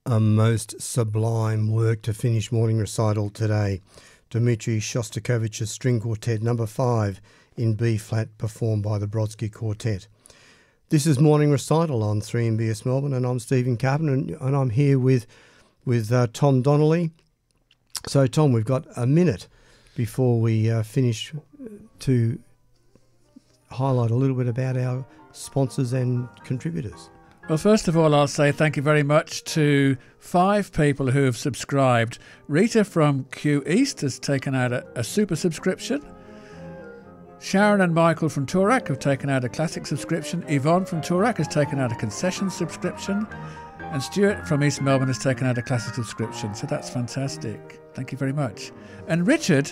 A most sublime work to finish morning recital today. Dmitri Shostakovich's String Quartet No. 5 in B-flat, performed by the Brodsky Quartet. This is Morning Recital on 3MBS Melbourne, and I'm Stephen Carpenter, and I'm here with Tom Donnelly. So, Tom, we've got a minute before we finish to highlight a little bit about our sponsors and contributors. Well, first of all, I'll say thank you very much to 5 people who have subscribed. Rita from Q East has taken out a super subscription. Sharon and Michael from Toorak have taken out a classic subscription. Yvonne from Toorak has taken out a concession subscription. And Stuart from East Melbourne has taken out a classic subscription. So that's fantastic. Thank you very much. And Richard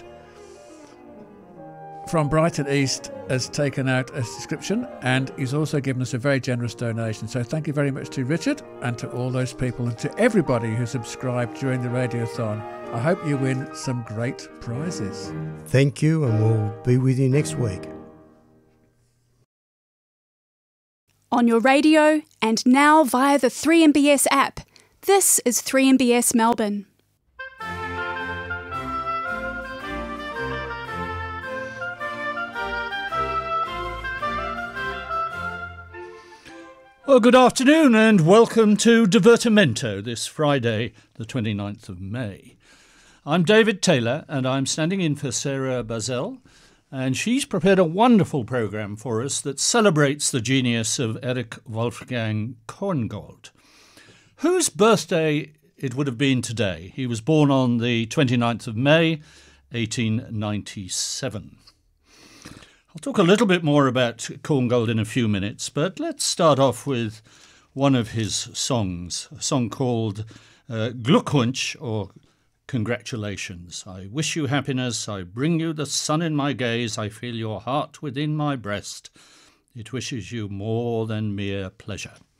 from Brighton East has taken out a subscription, and he's also given us a very generous donation. So thank you very much to Richard and to all those people and to everybody who subscribed during the Radiothon. I hope you win some great prizes. Thank you, and we'll be with you next week. On your radio and now via the 3MBS app, this is 3MBS Melbourne. Well, good afternoon and welcome to Divertimento this Friday, the 29th of May. I'm David Taylor and I'm standing in for Sarah Bazell, and she's prepared a wonderful programme for us that celebrates the genius of Erich Wolfgang Korngold, whose birthday it would have been today. He was born on the 29th of May, 1897. I'll talk a little bit more about Korngold in a few minutes, but let's start off with one of his songs, a song called Glückwunsch, or Congratulations. I wish you happiness, I bring you the sun in my gaze, I feel your heart within my breast. It wishes you more than mere pleasure.